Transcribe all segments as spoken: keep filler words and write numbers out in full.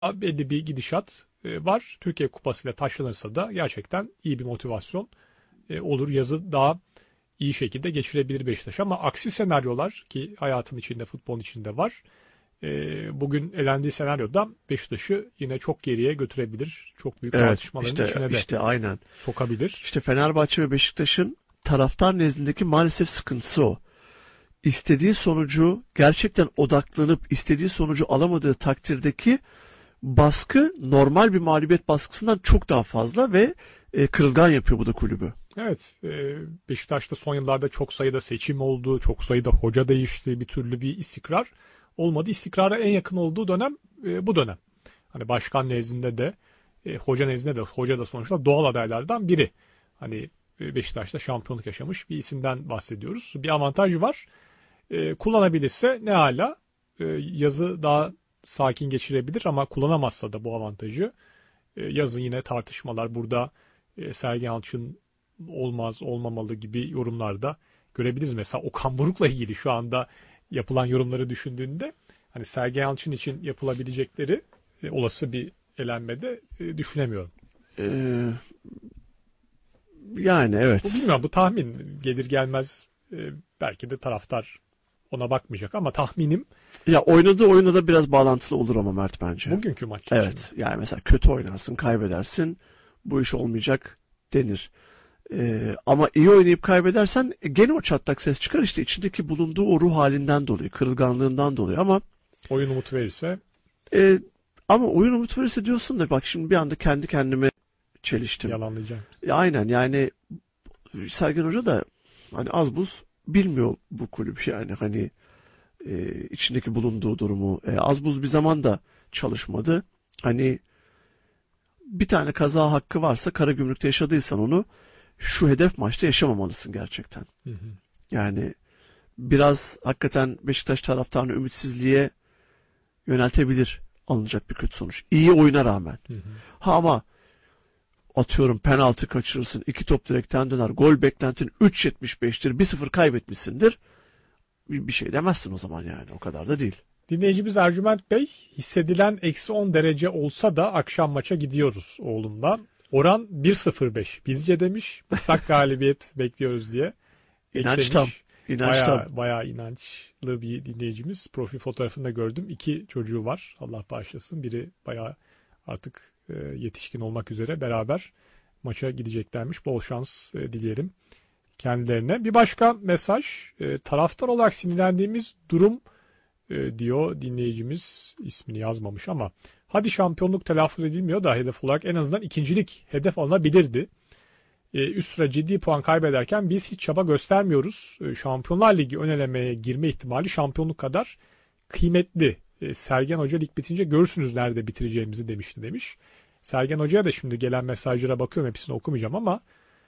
belli bir gidişat e, var. Türkiye Kupası ile taşlanırsa da gerçekten iyi bir motivasyon e, olur. Yazı daha iyi şekilde geçirebilir Beşiktaş. Ama aksi senaryolar ki hayatın içinde, futbolun içinde var. E, bugün elendiği senaryoda Beşiktaş'ı yine çok geriye götürebilir. Çok büyük Evet, tartışmaların işte içine de işte aynen. sokabilir. İşte Fenerbahçe ve Beşiktaş'ın taraftar nezdindeki maalesef sıkıntısı o. İstediği sonucu gerçekten odaklanıp istediği sonucu alamadığı takdirdeki baskı normal bir mağlubiyet baskısından çok daha fazla ve e, kırılgan yapıyor bu da kulübü. Evet, e, Beşiktaş'ta son yıllarda çok sayıda seçim oldu, çok sayıda hoca değişti, bir türlü bir istikrar olmadı. İstikrara en yakın olduğu dönem e, bu dönem. Hani başkan nezdinde de, e, hoca nezdinde de, hoca da sonuçta doğal adaylardan biri. Hani e, Beşiktaş'ta şampiyonluk yaşamış bir isimden bahsediyoruz. Bir avantajı var. E, kullanabilirse ne hala e, yazı daha sakin geçirebilir ama kullanamazsa da bu avantajı e, yazın yine tartışmalar burada e, Sergen Yalçın olmaz olmamalı gibi yorumlarda görebiliriz. Mesela Okan Buruk'la ilgili şu anda yapılan yorumları düşündüğünde hani Sergen Yalçın için yapılabilecekleri e, olası bir elenmede e, düşünemiyorum. Ee, yani evet. Bu bilmiyorum, bu tahmin gelir gelmez e, belki de taraftar ona bakmayacak ama tahminim. Ya oynadığı oyuna da biraz bağlantılı olur ama Mert bence. Bugünkü maç için. Evet, yani mesela kötü oynarsın, kaybedersin, bu iş olmayacak denir. Ee, ama iyi oynayıp kaybedersen e, gene o çatlak ses çıkar, işte içindeki bulunduğu o ruh halinden dolayı, kırılganlığından dolayı. Ama oyun umut verirse e, ama oyun umut verirse diyorsun da bak şimdi bir anda kendi kendime çeliştim. yalanlayacağım. E, aynen yani Sergen Hoca da hani az buz bilmiyor bu kulüp, yani hani e, içindeki bulunduğu durumu. E, az buz bir zaman da çalışmadı. Hani bir tane kaza hakkı varsa, Karagümrük'te yaşadıysan onu şu hedef maçta yaşamamalısın gerçekten. Hı hı. Yani biraz hakikaten Beşiktaş taraftarını ümitsizliğe yöneltebilir alınacak bir kötü sonuç. İyi oyuna rağmen. Hı hı. Ha ama atıyorum penaltı kaçırırsın, iki top direkten döner, gol beklentin üç yetmiş beştir, bir sıfır kaybetmişsindir. Bir, bir şey demezsin o zaman, yani o kadar da değil. Dinleyicimiz Ercüment Bey, hissedilen eksi on derece olsa da akşam maça gidiyoruz oğlumla. Oran bir sıfır beş bizce demiş. Mutlak galibiyet bekliyoruz diye İnanç eklemiş. tam. İnanç Bayağı, tam. bayağı inançlı bir dinleyicimiz. Profil fotoğrafında gördüm. İki çocuğu var. Allah bağışlasın. Biri bayağı artık e, yetişkin olmak üzere beraber maça gideceklermiş. Bol şans e, dileyelim kendilerine. Bir başka mesaj. E, taraftar olarak sinirlendiğimiz durum e, diyor dinleyicimiz, ismini yazmamış ama hadi şampiyonluk telaffuz edilmiyor da hedef olarak en azından ikincilik hedef alınabilirdi. E, üst sıra ciddi puan kaybederken biz hiç çaba göstermiyoruz. E, Şampiyonlar Ligi ön elemeye girme ihtimali şampiyonluk kadar kıymetli. E, Sergen Hoca lig bitince görürsünüz nerede bitireceğimizi demişti demiş. Sergen Hoca'ya da şimdi gelen mesajlara bakıyorum, hepsini okumayacağım ama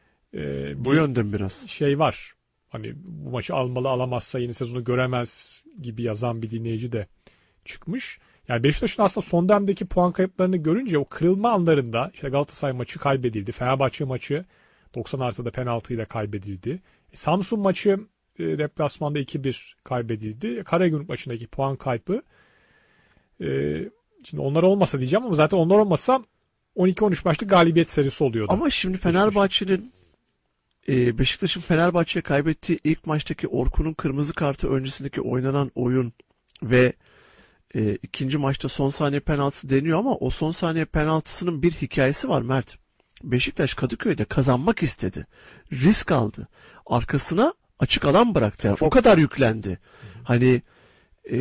e, Bu yönden biraz. şey var. Hani bu maçı almalı, alamazsa yeni sezonu göremez gibi yazan bir dinleyici de çıkmış. Yani Beşiktaş'ın aslında son dönemdeki puan kayıplarını görünce o kırılma anlarında işte Galatasaray maçı kaybedildi. Fenerbahçe maçı doksan artıda penaltıyla kaybedildi. E, Samsun maçı e, deplasmanda iki bir kaybedildi. Karagümrük maçındaki puan kaybı. E, şimdi onlar olmasa diyeceğim ama zaten onlar olmasa on iki on üç maçlık galibiyet serisi oluyordu. Ama şimdi Fenerbahçe'nin e, Beşiktaş'ın Fenerbahçe'ye kaybettiği ilk maçtaki Orkun'un kırmızı kartı öncesindeki oynanan oyun ve e, ikinci maçta son saniye penaltısı deniyor ama o son saniye penaltısının bir hikayesi var Mert. Beşiktaş Kadıköy'de kazanmak istedi. Risk aldı. Arkasına açık alan bıraktı. Yani o kadar yüklendi. Hani e,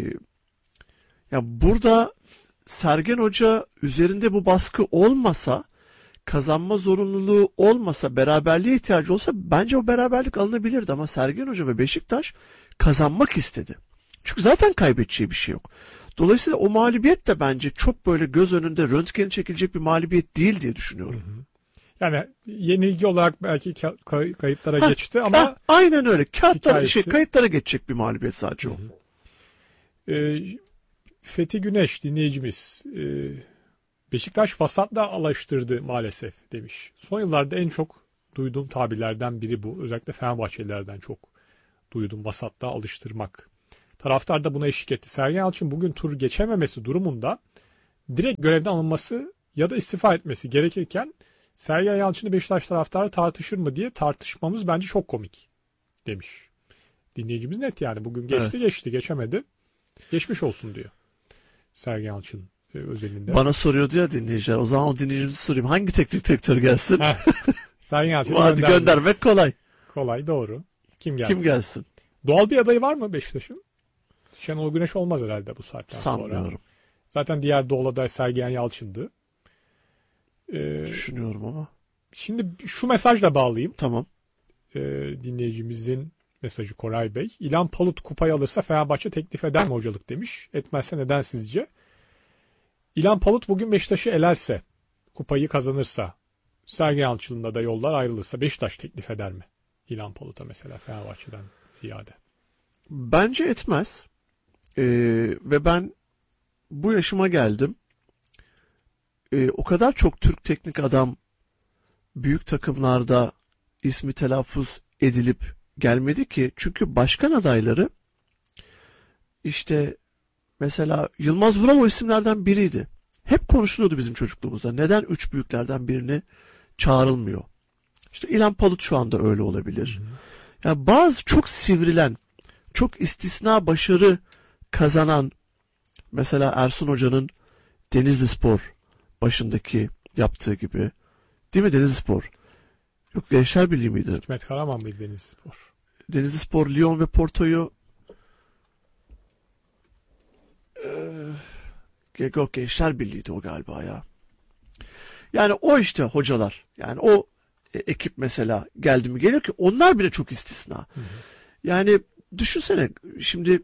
ya burada Sergen Hoca üzerinde bu baskı olmasa, kazanma zorunluluğu olmasa, beraberliğe ihtiyacı olsa bence o beraberlik alınabilirdi ama Sergen Hoca ve Beşiktaş kazanmak istedi. Çünkü zaten kaybedeceği bir şey yok. Dolayısıyla o mağlubiyet de bence çok böyle göz önünde röntgeni çekilecek bir mağlubiyet değil diye düşünüyorum. Hı hı. Yani yenilgi olarak belki kay- kayıtlara Ha, geçti ama ha, aynen öyle. Kağıtlara, hikayesi... şey, kayıtlara geçecek bir mağlubiyet sadece o. Hı hı. Ee, Fethi Güneş dinleyicimiz, e, Beşiktaş vasatla alıştırdı maalesef demiş. Son yıllarda en çok duyduğum tabirlerden biri bu. Özellikle Fenerbahçelilerden çok duydum, vasatla alıştırmak. Taraftar da buna eşlik etti. Sergen Yalçın bugün tur geçememesi durumunda direkt görevden alınması ya da istifa etmesi gerekirken Sergen Yalçın'ı Beşiktaş taraftarı tartışır mı diye tartışmamız bence çok komik demiş. Dinleyicimiz net yani. Bugün geçti Evet. geçti geçemedi. Geçmiş olsun diyor. Sergen Yalçın e, özelinde. Bana soruyordu ya dinleyiciler. O zaman o dinleyicimize sorayım. Hangi teknik direktör gelsin? Sergen Yalçın'ı Hadi göndermek kolay. Kolay, doğru. Kim gelsin? Kim gelsin? Doğal bir adayı var mı Beşiktaş'ın? Şenol Güneş olmaz herhalde bu saatten sonra. Sanmıyorum. Zaten diğer doğal aday Sergen Yalçın'dı. Ee, Düşünüyorum ama. Şimdi şu mesajla bağlayayım. Tamam. Ee, dinleyicimizin mesajı Koray Bey. İlhan Palut kupayı alırsa Fenerbahçe teklif eder mi hocalık demiş. Etmezse neden sizce? İlhan Palut bugün Beşiktaş'ı elerse, kupayı kazanırsa, Sergen Yalçın'la da yollar ayrılırsa Beşiktaş teklif eder mi? İlhan Palut'a mesela Fenerbahçe'den ziyade. Bence etmez. Ee, ve ben bu yaşıma geldim. Ee, o kadar çok Türk teknik adam büyük takımlarda ismi telaffuz edilip gelmedi ki. Çünkü başkan adayları işte mesela Yılmaz Vural o isimlerden biriydi. Hep konuşuluyordu bizim çocukluğumuzda. Neden üç büyüklerden birini çağrılmıyor? İşte İlhan Palut şu anda öyle olabilir. Hı hı. Yani bazı çok sivrilen, çok istisna başarı kazanan, mesela Ersun Hoca'nın Denizlispor başındaki yaptığı gibi. Değil mi Denizlispor? Yok, Gençler Birliği miydi? Hikmet Karaman mıydı Denizlispor? Denizlispor, Lyon ve Porto'yu ee, yok, Gençler Birliği'ydi o galiba ya. Yani o işte hocalar. Yani o e, ekip mesela geldi mi geliyor ki onlar bile çok istisna. Hı hı. Yani düşünsene şimdi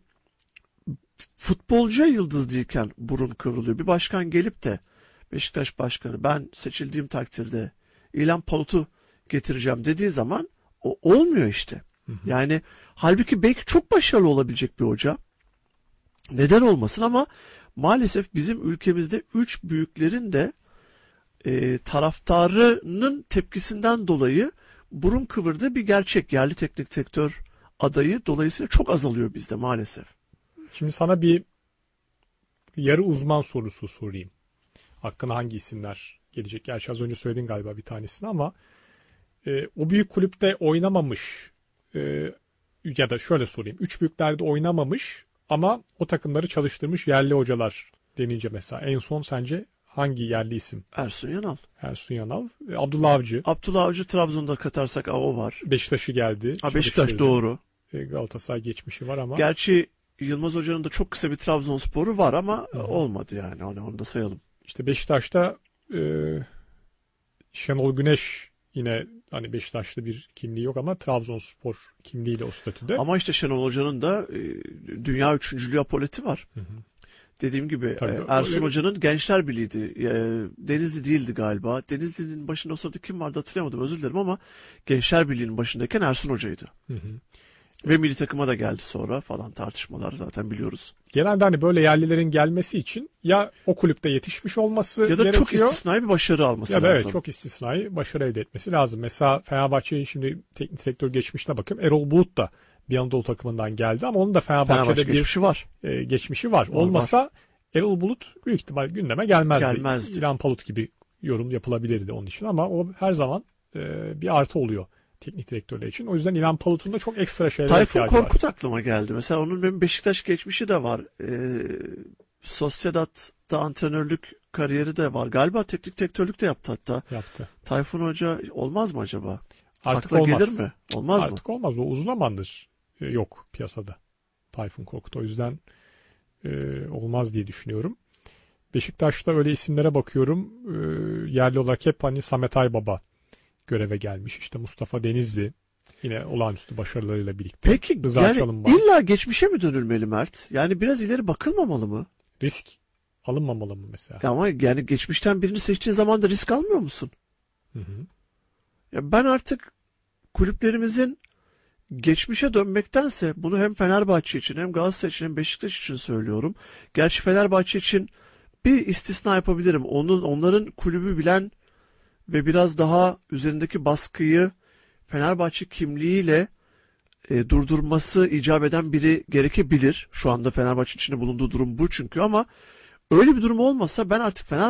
futbolcuya yıldız değilken burun kıvrılıyor. Bir başkan gelip de Beşiktaş başkanı ben seçildiğim takdirde İlhan Palut'u getireceğim dediği zaman o olmuyor işte. Hı hı. Yani halbuki belki çok başarılı olabilecek bir hoca. Neden olmasın ama maalesef bizim ülkemizde üç büyüklerin de e, taraftarının tepkisinden dolayı burun kıvırdığı bir gerçek. Yerli teknik direktör adayı dolayısıyla çok azalıyor bizde maalesef. Şimdi sana bir yarı uzman sorusu sorayım. Hakkında hangi isimler gelecek? Gerçi az önce söyledin galiba bir tanesini ama e, o büyük kulüpte oynamamış e, ya da şöyle sorayım. Üç büyüklerde oynamamış ama o takımları çalıştırmış yerli hocalar denince mesela en son sence hangi yerli isim? Ersun Yanal. Ersun Yanal. E, Abdullah Avcı. Abdullah Avcı Trabzon'da katarsak o var. Beşiktaş'ı geldi. Ha, Beşiktaş doğru. E, Galatasaray geçmişi var ama. Gerçi Yılmaz Hoca'nın da çok kısa bir Trabzonspor'u var ama Hı-hı. olmadı yani. Onu, onu da sayalım. İşte Beşiktaş'ta e, Şenol Güneş yine hani Beşiktaş'ta bir kimliği yok ama Trabzonspor kimliğiyle o statüde. Ama işte Şenol Hoca'nın da e, dünya üçüncülüğü apoleti var. Hı hı. Dediğim gibi Tabii, e, Ersun öyle... Hoca'nın Gençler Birliği'ydi. E, Denizli değildi galiba. Denizli'nin başında o sırada kim vardı hatırlayamadım, özür dilerim ama Gençler Birliği'nin başındayken Ersun Hoca'ydı. Hı hı. Ve milli takıma da geldi sonra falan, tartışmalar zaten biliyoruz. Genelde hani böyle yerlilerin gelmesi için ya o kulüpte yetişmiş olması ya da gerekiyor. çok istisnai bir başarı alması ya da lazım. Evet, çok istisnai başarı elde etmesi lazım. Mesela Fenerbahçe'nin şimdi teknik direktör geçmişine bakıyorum. Erol Bulut da bir Anadolu takımından geldi ama onun da Fenerbahçe'de Fenerbahçe bir geçmişi var. E, geçmişi var. Olmasa var. Erol Bulut büyük ihtimal gündeme gelmezdi. Gelmezdi. İlhan Palut gibi yorum yapılabilirdi onun için ama o her zaman e, bir artı oluyor teknik direktörler için. O yüzden İlhan Palut'un da çok ekstra şeyler Tayfun ihtiyacı var. Korkut aklıma geldi. Mesela onun benim Beşiktaş geçmişi de var. Ee, Sociedad'da antrenörlük kariyeri de var. Galiba teknik direktörlük de yaptı hatta. Yaptı. Tayfun Hoca olmaz mı acaba? Artık Akla olmaz. gelir mi? Olmaz Artık mı? Artık olmaz. O uzun zamandır e, yok piyasada. Tayfun Korkut. O yüzden e, olmaz diye düşünüyorum. Beşiktaş'ta öyle isimlere bakıyorum. E, yerli olarak hep hani Samet Aybaba göreve gelmiş. İşte Mustafa Denizli yine olağanüstü başarılarıyla birlikte. Peki Rıza yani Çalınbay. illa geçmişe mi dönülmeli Mert? Yani biraz ileri bakılmamalı mı? Risk alınmamalı mı mesela? Ya ama yani geçmişten birini seçtiğin zaman da risk almıyor musun? Hı hı. Ya ben artık kulüplerimizin geçmişe dönmektense, bunu hem Fenerbahçe için hem Galatasaray için hem Beşiktaş için söylüyorum. Gerçi Fenerbahçe için bir istisna yapabilirim. Onun onların kulübü bilen ve biraz daha üzerindeki baskıyı Fenerbahçe kimliğiyle e, durdurması icap eden biri gerekebilir. Şu anda Fenerbahçe içinde bulunduğu durum bu çünkü, ama öyle bir durum olmasa ben artık Fenerbahçe